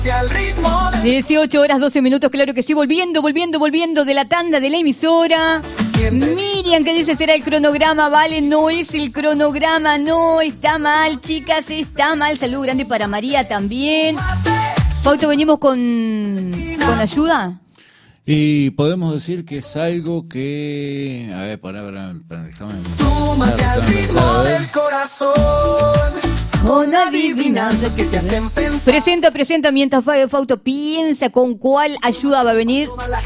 18 horas 12 minutos, claro que sí, volviendo de la tanda de la emisora. Miriam que dice, ¿será el cronograma? Vale, no es el cronograma, no, está mal, chicas, está mal. Saludo grande para María también. Fausto, ¿venimos con ayuda? Y podemos decir que es algo que... A ver, déjame Súmate al ritmo del corazón. Con adivinanzas que te hacen pensar. Presenta mientras Fausto piensa con cuál ayuda va a venir.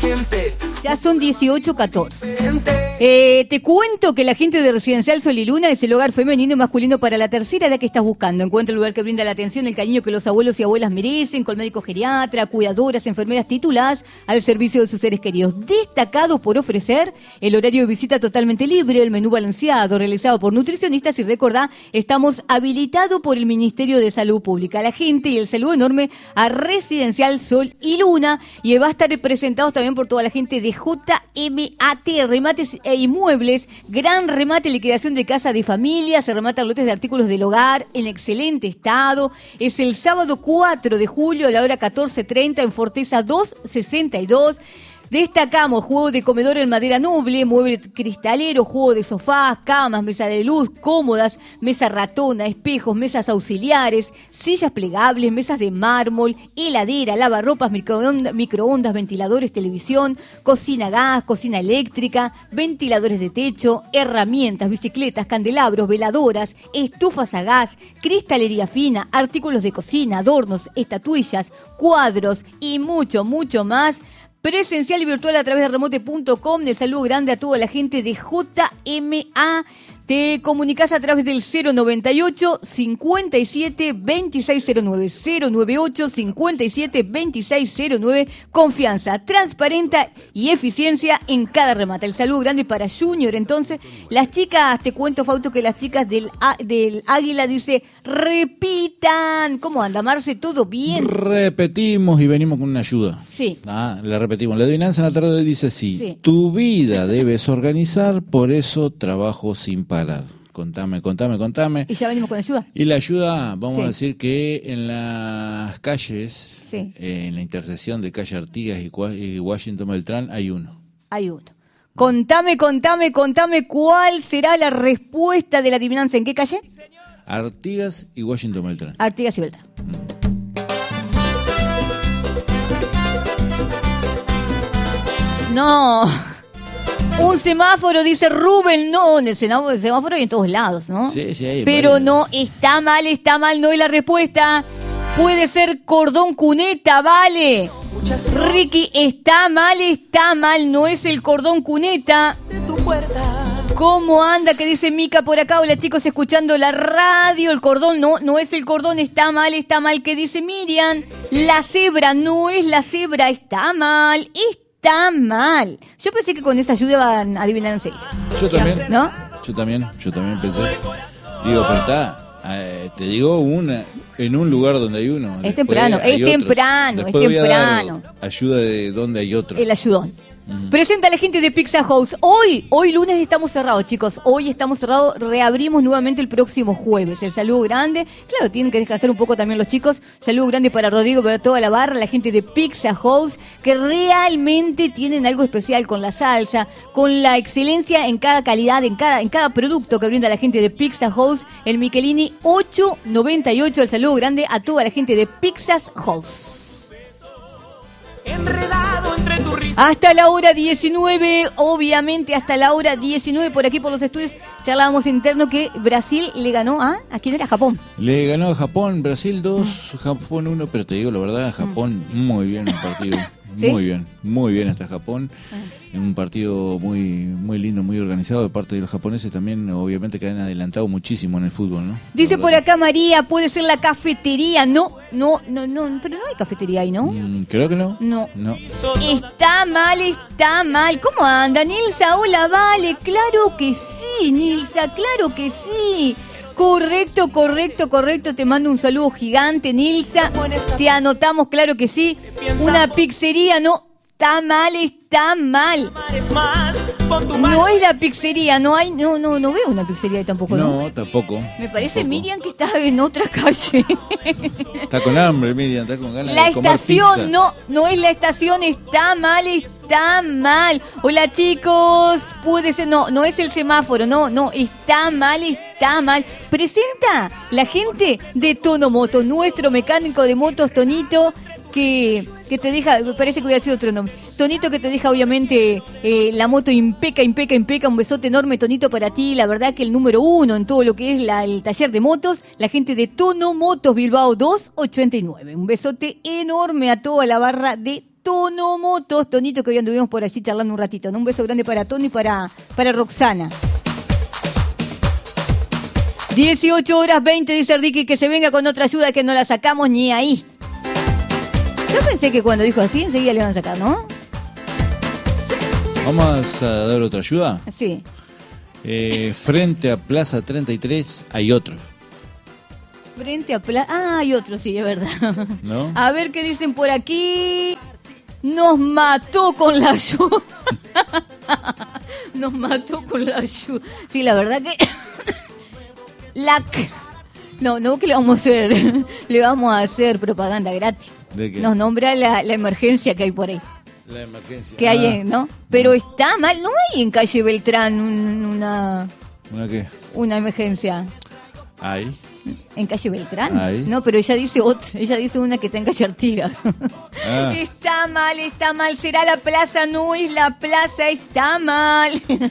Ya son 18:14. Te cuento que la gente de Residencial Sol y Luna es el hogar femenino y masculino para la tercera edad que estás buscando. Encuentra el lugar que brinda la atención, el cariño que los abuelos y abuelas merecen, con médicos geriatra, cuidadoras, enfermeras tituladas al servicio de sus seres queridos. Destacado por ofrecer el horario de visita totalmente libre, el menú balanceado, realizado por nutricionistas y recordá, estamos habilitados por el Ministerio de Salud Pública. La gente y el saludo enorme a Residencial Sol y Luna, y va a estar representados también por toda la gente de JMAT, remates e inmuebles, gran remate, liquidación de casa de familia, se rematan lotes de artículos del hogar en excelente estado. Es el sábado 4 de julio a la hora 14:30 en Forteza 262. Destacamos juego de comedor en madera noble, mueble cristalero, juego de sofás, camas, mesa de luz, cómodas, mesa ratona, espejos, mesas auxiliares, sillas plegables, mesas de mármol, heladera, lavarropas, microondas, ventiladores, televisión, cocina gas, cocina eléctrica, ventiladores de techo, herramientas, bicicletas, candelabros, veladoras, estufas a gas, cristalería fina, artículos de cocina, adornos, estatuillas, cuadros y mucho, mucho más. Presencial y virtual a través de remote.com. De saludo grande a toda la gente de JMA. Te comunicas a través del 098 57 2609. 098 57 2609. Confianza, transparencia y eficiencia en cada remate. El saludo grande para Junior. Entonces, las chicas, te cuento, Fausto, que las chicas del Águila dice, repitan. ¿Cómo anda, Marce? ¿Todo bien? Repetimos y venimos con una ayuda. Sí. La repetimos. La adivinanza en la tarde dice así. Sí. Tu vida debes organizar, por eso trabajo sin parar. Contame. Y ya venimos con ayuda. Y la ayuda, vamos a decir que en las calles, en la intersección de calle Artigas y Washington Beltrán, hay uno. Contame cuál será la respuesta de la adivinanza. ¿En qué calle? Artigas y Washington Beltrán. Artigas y Beltrán. No. Un semáforo, dice Rubén. No, el semáforo hay en todos lados, ¿no? Sí, hay. Pero varias. no, está mal, no es la respuesta. Puede ser cordón cuneta, vale. Ricky, está mal, no es el cordón cuneta. ¿Cómo anda? ¿Qué dice Mica por acá? Hola, chicos, escuchando la radio. El cordón, no es el cordón, está mal. ¿Qué dice Miriam? La cebra, no es la cebra, está mal. Está mal. Yo pensé que con esa ayuda iban a adivinar enseguida. Yo también. ¿No? Yo también pensé. Digo, pero está, te digo, en un lugar donde hay uno. Es temprano. Voy a dar ayuda de donde hay otro. El ayudón. Presenta a la gente de Pizza House. Hoy lunes estamos cerrados, chicos. Hoy estamos cerrados. Reabrimos nuevamente el próximo jueves. El saludo grande. Claro, tienen que descansar un poco también los chicos. Saludo grande para Rodrigo, para toda la barra, la gente de Pizza House, que realmente tienen algo especial con la salsa, con la excelencia en cada calidad, en cada producto que brinda la gente de Pizza House. El Michelini 898. El saludo grande a toda la gente de Pizza House. Hasta la hora 19, obviamente hasta la hora 19, por aquí por los estudios charlábamos interno que Brasil le ganó ¿a quién era? Japón. Le ganó a Japón, Brasil 2, Japón 1, pero te digo la verdad, Japón muy bien en el partido. ¿Sí? Muy bien hasta Japón, en un partido muy lindo, muy organizado de parte de los japoneses también, obviamente que han adelantado muchísimo en el fútbol, ¿no? Dice por acá María, puede ser la cafetería, no, pero no hay cafetería ahí, ¿no? Creo que no. No. Está mal, ¿cómo anda, Nilsa? Hola, vale, claro que sí, Nilsa, claro que sí. Correcto, te mando un saludo gigante, Nilsa, te anotamos, claro que sí. Una pizzería, no, está mal. No es la pizzería, no veo una pizzería ahí tampoco. No, tampoco. Me parece, tampoco. Miriam, que está en otra calle. Está con hambre, Miriam, está con ganas La de comer estación, pizza. no es la estación, está mal. Hola chicos, puede ser, no es el semáforo, no, está mal. Presenta la gente de Tono Moto, nuestro mecánico de motos, Tonito, que te deja, me parece que hubiera sido otro nombre. Tonito, que te deja obviamente la moto impeca. Un besote enorme, Tonito, para ti. La verdad que el número 1 en todo lo que es el taller de motos, la gente de Tono Motos Bilbao 289. Un besote enorme a toda la barra de Tono Motos. Tonito, que hoy anduvimos por allí charlando un ratito, ¿no? Un beso grande para Tony y para Roxana. 18:20, dice Ricky, que se venga con otra ayuda, que no la sacamos ni ahí. Yo pensé que cuando dijo así, enseguida le van a sacar, ¿no? Vamos a dar otra ayuda. Sí. Frente a Plaza 33 hay otro. Frente a hay otro, sí, es verdad. ¿No? A ver qué dicen por aquí. Nos mató con la ayuda. Sí, la verdad que... No, que le vamos a hacer. Le vamos a hacer propaganda gratis. ¿De qué? Nos nombra la emergencia que hay por ahí. La emergencia. Que hay, ¿no? Pero está mal, no hay en calle Beltrán ¿Una qué? una emergencia. ¿Hay? ¿En calle Beltrán? Ahí. No, pero ella dice otra, ella dice una que está en calle Artigas. Ah. Está mal, será la plaza, no es la plaza, está mal.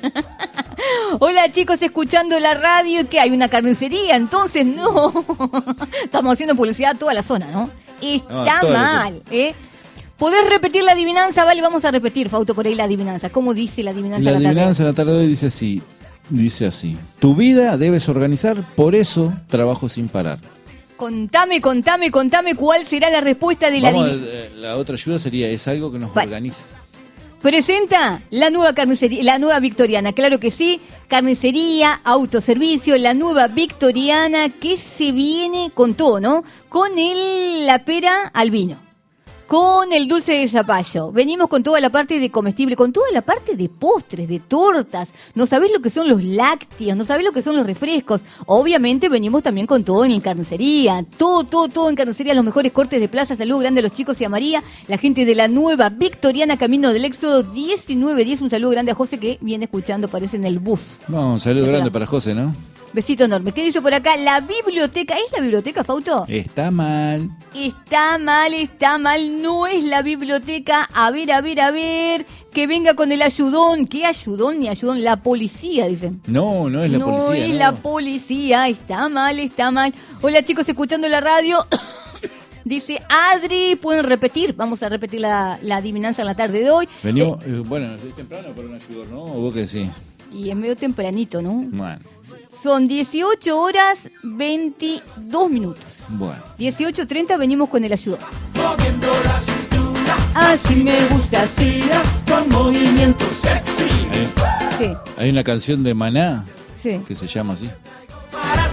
Hola chicos, escuchando la radio, que hay una carnicería, entonces no. Estamos haciendo publicidad a toda la zona, ¿no? Está mal, ¿eh? ¿Podés repetir la adivinanza? Vale, vamos a repetir, Fausto, por ahí la adivinanza. ¿Cómo dice la adivinanza? La adivinanza de la tarde de hoy dice así. Tu vida debes organizar, por eso trabajo sin parar. Contame cuál será la respuesta de la adivinanza. La otra ayuda sería, es algo que nos organiza. Presenta la nueva carnicería, la nueva Victoriana, claro que sí, carnicería, autoservicio, la nueva Victoriana que se viene con todo, ¿no? Con la pera al vino, con el dulce de zapallo, venimos con toda la parte de comestible, con toda la parte de postres, de tortas, no sabés lo que son los lácteos, no sabés lo que son los refrescos, obviamente venimos también con todo en carnicería, todo en carnicería, los mejores cortes de plaza, saludo grande a los chicos y a María, la gente de la nueva Victoriana, camino del Éxodo 1910, un saludo grande a José que viene escuchando, parece en el bus. No, un saludo grande para José, ¿no? Besito enorme. ¿Qué dice por acá? La biblioteca. ¿Es la biblioteca, Fausto? Está mal. Está mal. No es la biblioteca. A ver. Que venga con el ayudón. ¿Qué ayudón ni ayudón? La policía, dicen. No es la policía. No es la policía. Está mal. Hola, chicos, escuchando la radio. Dice Adri, ¿pueden repetir? Vamos a repetir la adivinanza en la tarde de hoy. Venimos, bueno, es temprano para un ayudón, ¿no? ¿O vos qué decís? Y es medio tempranito, ¿no? Bueno. Son 18:22. Bueno. 18:30 venimos con el ayudón. Así me gusta, así, con movimiento sexy. Hay una canción de Maná sí. que se llama así.